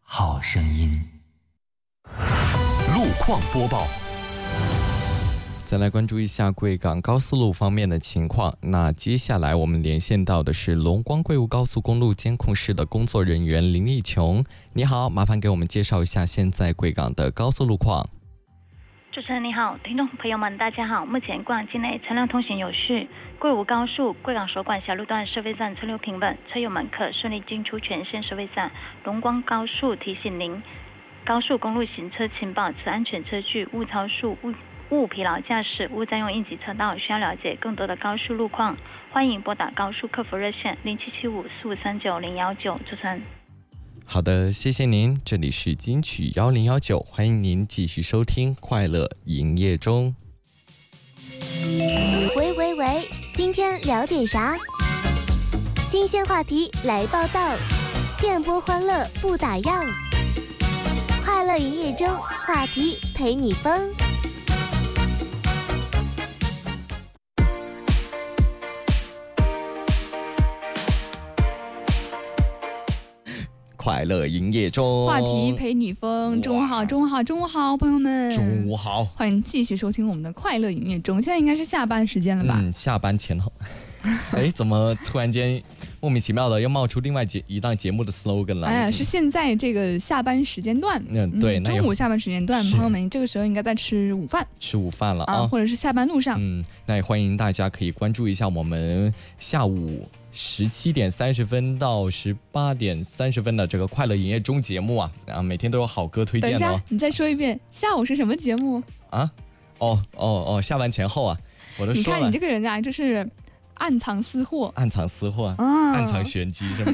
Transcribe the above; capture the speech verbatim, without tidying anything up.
好声音。路况播报。 再来关注一下贵港高速路方面的情况。那接下来我们连线到的是龙光贵物高速公路监控室的工作人员林立琼。你好，麻烦给我们介绍一下现在贵港的高速路况。 主持人你好，听众朋友们大家好。目前贵港境内车辆通行有序，贵武高速贵港首管辖路段收费站车流平稳，车友们可顺利进出全线收费站。龙光高速提醒您，高速公路行车请保持安全车距，勿超速，勿勿疲劳驾驶，勿占用应急车道。需要了解更多的高速路况，欢迎拨打高速客服热线零七七五四五三九零幺九。主持人。 好的，谢谢您。这里是金曲一零一九，欢迎您继续收听快乐营业中。 喂喂喂，今天聊点啥？新鲜话题来报道，电波欢乐不打烊。快乐营业中，话题陪你疯。 快乐营业中， 话题陪你疯。中午好，中午好，中午好，朋友们， 中午好， 欢迎继续收听我们的快乐营业中。现在应该是下班时间了吧？ 嗯，下班前后。哎，怎么突然间莫名其妙的又冒出另外一档节目的 slogan 了？ 哎呀，是现在这个下班时间段， 嗯，对， 嗯、中午下班时间段，朋友们这个时候应该在吃午饭， 吃午饭了 啊, 啊，或者是下班路上。 嗯，那也欢迎大家可以关注一下我们下午十七点三十分到十八点三十分的这个快乐营业中节目啊，啊，每天都有好歌推荐哦。 等一下，你再说一遍，下午是什么节目啊？哦哦哦，下班前后啊，我都说了。 你看你这个人啊，就是暗藏私货， 暗藏私货， 啊， 暗藏玄机是吗？